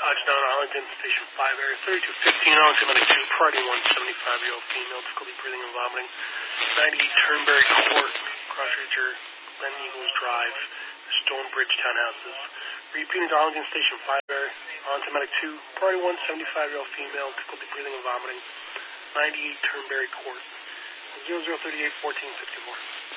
Touchdown Arlington, Station 5, Area 3215, Arlington, Medic 2, Party 1, 75-year-old female, difficulty breathing and vomiting. 98 Turnberry Court, Crossranger, Glen Eagles Drive, Stonebridge Townhouses. Repeating to Arlington, Station 5, Area, Arlington, Medic 2, Party 1, 75-year-old female, difficulty breathing and vomiting. 98 Turnberry Court, 0038 1454.